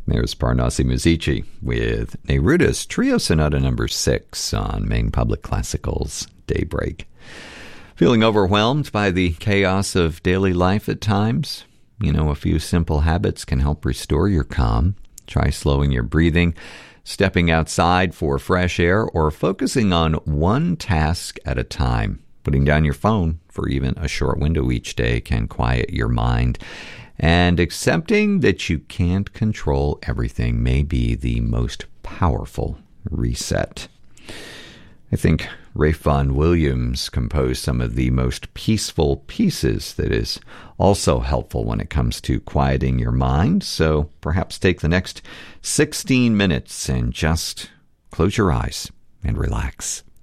There's Parnassi Musici with Neruda's Trio Sonata No. 6 on Maine Public Classical's Daybreak. Feeling overwhelmed by the chaos of daily life at times? A few simple habits can help restore your calm. Try slowing your breathing, stepping outside for fresh air, or focusing on one task at a time. Putting down your phone for even a short window each day can quiet your mind. And accepting that you can't control everything may be the most powerful reset. I think Ralph Vaughan Williams composed some of the most peaceful pieces that is also helpful when it comes to quieting your mind. So perhaps take the next 16 minutes and just close your eyes and relax.